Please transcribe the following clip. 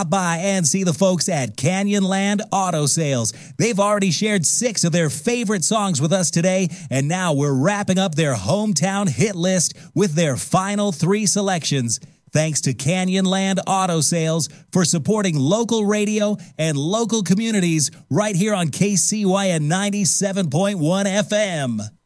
by and see the folks at Canyonland Auto Sales. They've already shared 6 of their favorite songs with us today, and now we're wrapping up their hometown hit list with their final 3 selections. Thanks to Canyonland Auto Sales for supporting local radio and local communities right here on KCYN 97.1 FM.